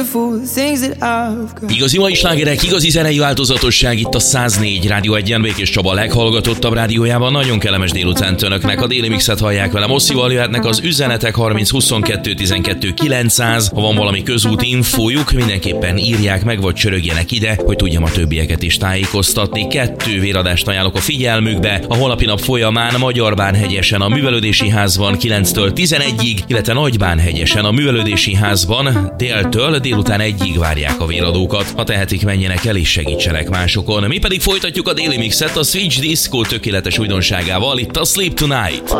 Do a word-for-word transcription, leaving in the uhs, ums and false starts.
Igazi mai slágerek, igazi zenei változatosság itt a száz négy Rádió egyen, Békés Csaba leghallgatottabb rádiójában. Nagyon kellemes délutánt önöknek, a Déli Mixet hallják velem. Osszival jöhetnek az üzenetek harminc huszonkettő tizenkettő kilencszáz. Ha van valami közúti infójuk, mindenképpen írják meg, vagy csörögjenek ide, hogy tudjam a többieket is tájékoztatni. Kettő véradást ajánlok a figyelmükbe. A holnapi nap folyamán Magyarbánhegyesen a Művelődési Házban kilenctől tizenegyig, illetve Nagybánhegyesen a Művelődési Házban déltől délután egyig várják a véradókat. Ha tehetik, menjenek el és segítsenek másokon. Mi pedig folytatjuk a Déli Mixet a Switch Disco tökéletes újdonságával itt a Sleep Tonight.